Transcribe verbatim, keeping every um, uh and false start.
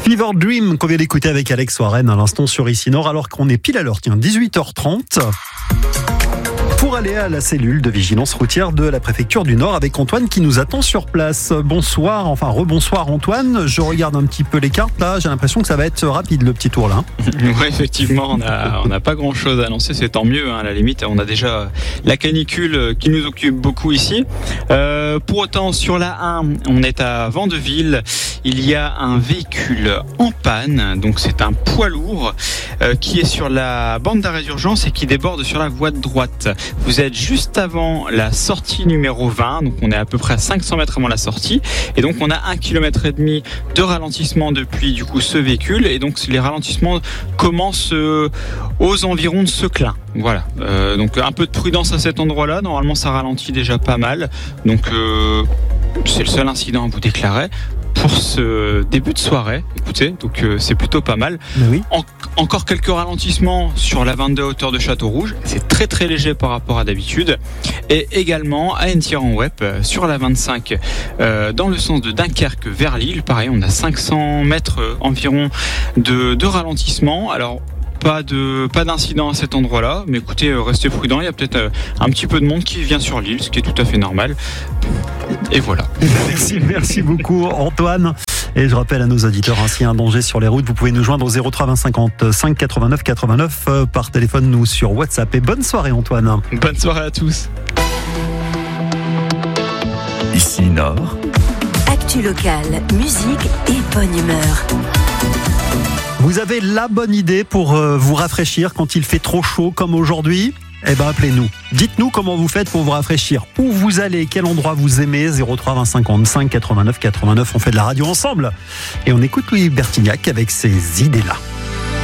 Fever Dream qu'on vient d'écouter avec Alex Warren à l'instant sur Ici Nord, alors qu'on est pile à l'heure, tiens, dix-huit heures trente. Pour aller à la cellule de vigilance routière de la préfecture du Nord avec Antoine qui nous attend sur place. Bonsoir, enfin rebonsoir Antoine. Je regarde un petit peu les cartes là, j'ai l'impression que ça va être rapide le petit tour là. Oui, effectivement, on a, on n'a pas grand chose à annoncer, c'est tant mieux, hein, à la limite. On a déjà la canicule qui nous occupe beaucoup ici. Euh, pour autant, sur la un, on est à Vandeville. Il y a un véhicule en panne, donc c'est un poids lourd euh, qui est sur la bande d'arrêt d'urgence et qui déborde sur la voie de droite. Vous êtes juste avant la sortie numéro vingt, donc on est à peu près à cinq cents mètres avant la sortie, et donc on a un kilomètre et demi de ralentissement depuis du coup ce véhicule, et donc les ralentissements commencent euh, aux environs de Seclin. Voilà, euh, donc un peu de prudence à cet endroit-là. Normalement, ça ralentit déjà pas mal, donc euh, c'est le seul incident à vous déclarer pour ce début de soirée. Écoutez, donc euh, c'est plutôt pas mal. Oui. En- encore quelques ralentissements sur la vingt-deux à hauteur de Château-Rouge. C'est très très léger par rapport à d'habitude. Et également à Entirant-Wep sur la vingt-cinq euh, dans le sens de Dunkerque vers Lille. Pareil, on a cinq cents mètres euh, environ de, de ralentissement. Alors Pas de pas d'incident à cet endroit-là, mais écoutez, euh, restez prudents. Il y a peut-être euh, un petit peu de monde qui vient sur l'île, ce qui est tout à fait normal. Et voilà. Merci, merci beaucoup Antoine. Et je rappelle à nos auditeurs, hein, s'il y a un danger sur les routes, vous pouvez nous joindre au zéro trois vingt cinquante-cinq quatre-vingt-neuf quatre-vingt-neuf euh, par téléphone ou sur WhatsApp. Et bonne soirée Antoine. Bonne soirée à tous. Ici Nord. Actu locale, musique et bonne humeur. Vous avez la bonne idée pour euh, vous rafraîchir quand il fait trop chaud comme aujourd'hui ? Eh ben appelez-nous. Dites-nous comment vous faites pour vous rafraîchir. Où vous allez, quel endroit vous aimez. zéro trois vingt cinquante-cinq quatre-vingt-neuf quatre-vingt-neuf. On fait de la radio ensemble. Et on écoute Louis Bertignac avec ses idées-là.